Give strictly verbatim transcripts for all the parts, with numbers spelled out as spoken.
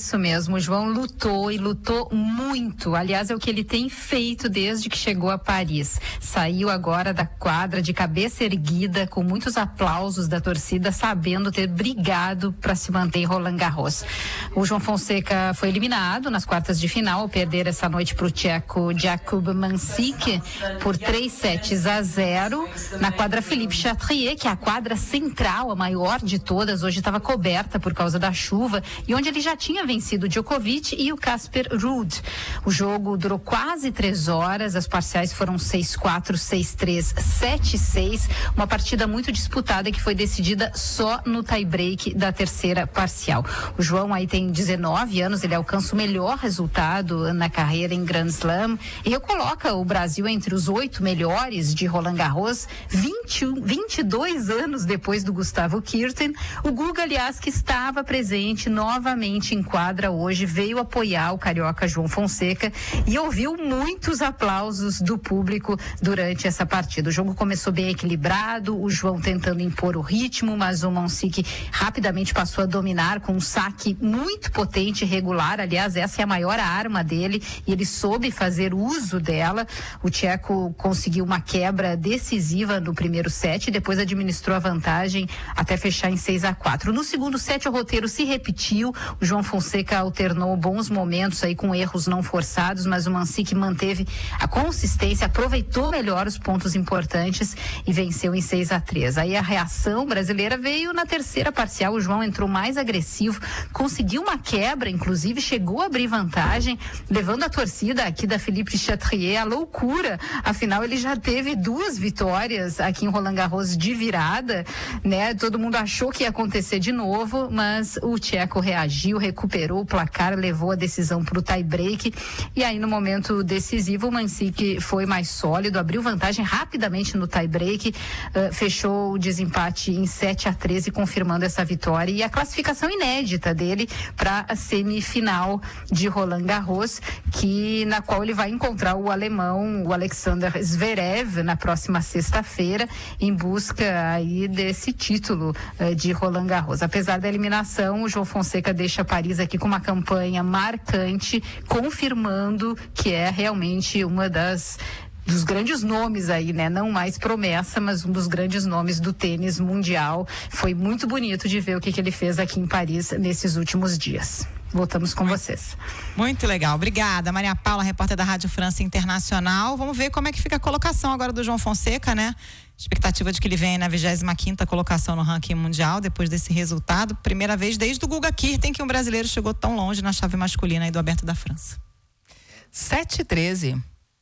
Isso mesmo, o João lutou e lutou muito. Aliás, é o que ele tem feito desde que chegou a Paris. Saiu agora da quadra de cabeça erguida, com muitos aplausos da torcida, sabendo ter brigado para se manter em Roland Garros. O João Fonseca foi eliminado nas quartas de final, ao perder essa noite para o tcheco Jakub Mansík por três sets a zero na quadra Philippe Chatrier, que é a quadra central, a maior de todas. Hoje estava coberta por causa da chuva, e onde ele já tinha vencido o Djokovic e o Casper Ruud. O jogo durou quase três horas, as parciais foram seis quatro, seis três, sete seis, uma partida muito disputada que foi decidida só no tie-break da terceira parcial. O João aí tem dezenove anos, ele alcança o melhor resultado na carreira em Grand Slam e coloca o Brasil entre os oito melhores de Roland Garros, vinte e um, vinte e dois anos depois do Gustavo Kuerten. O Guga, aliás, que estava presente novamente em quadra hoje, veio apoiar o carioca João Fonseca e ouviu muitos aplausos do público durante essa partida. O jogo começou bem equilibrado, o João tentando impor o ritmo, mas o Mansík rapidamente passou a dominar com um saque muito potente e regular. Aliás, essa é a maior arma dele e ele soube fazer uso dela. O tcheco conseguiu uma quebra decisiva no primeiro set e depois administrou a vantagem até fechar em seis a quatro. No segundo set o roteiro se repetiu, o João Fonseca alternou bons momentos aí com erros não forçados, mas o Mansík manteve a consistência, aproveitou melhor os pontos importantes e venceu em seis a três. Aí a reação brasileira veio na terceira parcial, o João entrou mais agressivo, conseguiu uma quebra, inclusive chegou a abrir vantagem, levando a torcida aqui da Philippe Chatrier à loucura. Afinal, ele já teve duas vitórias aqui em Roland Garros de virada, né? Todo mundo achou que ia acontecer de novo, mas o tcheco reagiu, recuperou o placar, levou a decisão para o tie-break e aí no momento decisivo o Mansík foi mais sólido, abriu vantagem rapidamente no tie-break, uh, fechou o desempate em sete a treze, confirmando essa vitória e a classificação inédita dele para a semifinal de Roland Garros, que na qual ele vai encontrar o alemão, o Alexander Zverev, na próxima sexta-feira, em busca aí desse título uh, de Roland Garros. Apesar da eliminação, o João Fonseca deixa Paris aqui com uma campanha marcante, confirmando que é realmente uma das dos grandes nomes aí, né? Não mais promessa, mas um dos grandes nomes do tênis mundial. Foi muito bonito de ver o que, que ele fez aqui em Paris nesses últimos dias. Voltamos com muito, vocês. Muito legal. Obrigada, Maria Paula, repórter da Rádio França Internacional. Vamos ver como é que fica a colocação agora do João Fonseca, né? Expectativa de que ele venha na vigésima quinta colocação no ranking mundial depois desse resultado. Primeira vez desde o Guga Kuerten que um brasileiro chegou tão longe na chave masculina aí do Aberto da França. sete e treze.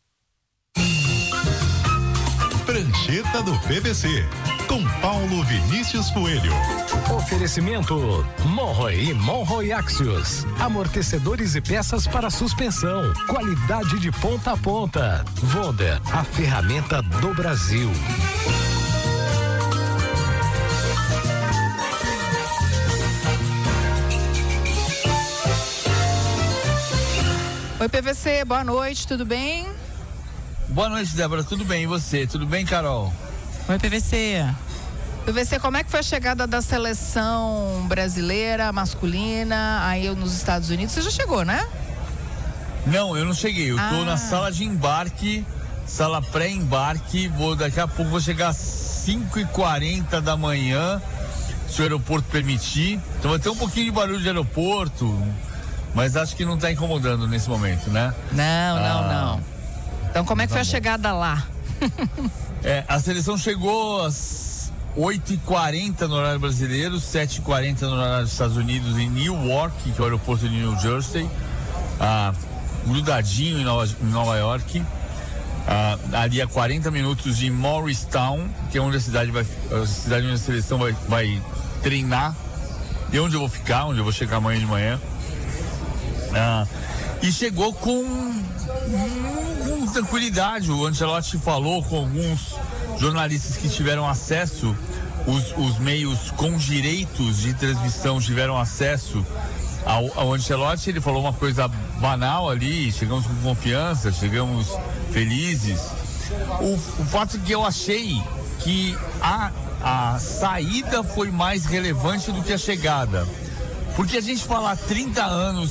Prancheta do P V C, com Paulo Vinícius Coelho. Oferecimento Monroe e Monroe Axios. Amortecedores e peças para suspensão. Qualidade de ponta a ponta. Wonder, a ferramenta do Brasil. Oi, P V C, boa noite, tudo bem? Boa noite, Débora, tudo bem? E você? Tudo bem, Carol? Oi, P V C. P V C, como é que foi a chegada da seleção brasileira masculina aí nos Estados Unidos? Você já chegou, né? Não, eu não cheguei. Eu ah. tô na sala de embarque, sala pré-embarque. Vou, daqui a pouco vou chegar às cinco e quarenta da manhã, se o aeroporto permitir. Então vai ter um pouquinho de barulho de aeroporto, mas acho que não está incomodando nesse momento, né? Não, não, ah. não. Então como é que foi a chegada lá? É, a seleção chegou às oito e quarenta no horário brasileiro, sete e quarenta no horário dos Estados Unidos, em Newark, que é o aeroporto de New Jersey, ah, grudadinho em Nova, em Nova York, ah, ali a quarenta minutos de Morristown, que é onde a cidade vai, a cidade onde a seleção vai, vai treinar, e onde eu vou ficar, onde eu vou chegar amanhã de manhã. Ah, e chegou com com tranquilidade. O Ancelotti falou com alguns jornalistas que tiveram acesso, os, os meios com direitos de transmissão tiveram acesso ao, ao Ancelotti. Ele falou uma coisa banal ali: chegamos com confiança, chegamos felizes. O, o fato é que eu achei que a, a saída foi mais relevante do que a chegada, porque a gente fala há trinta anos